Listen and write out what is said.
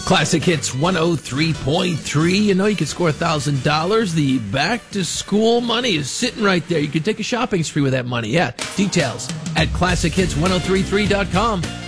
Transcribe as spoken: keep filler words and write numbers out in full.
Classic Hits one oh three point three. You know you can score one thousand dollars. The back-to-school money is sitting right there. You can take a shopping spree with that money. Yeah, details at classic hits ten thirty-three dot com.